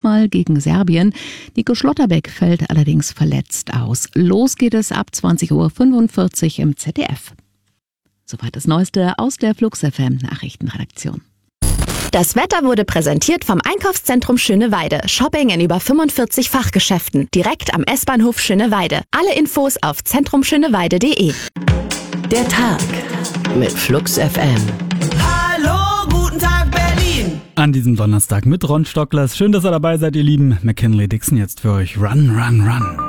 diesmal gegen Serbien. Nico Schlotterbeck fällt allerdings verletzt aus. Los geht es ab 20.45 Uhr im ZDF. Soweit das Neueste aus der Flux FM Nachrichtenredaktion. Das Wetter wurde präsentiert vom Einkaufszentrum Schöneweide. Shopping in über 45 Fachgeschäften. Direkt am S-Bahnhof Schöneweide. Alle Infos auf zentrumschöneweide.de. Der Tag mit Flux FM. Hallo, guten Tag Berlin! An diesem Donnerstag mit Ron Stocklers. Schön, dass ihr dabei seid, ihr Lieben. McKinley Dixon jetzt für euch. Run, run, run.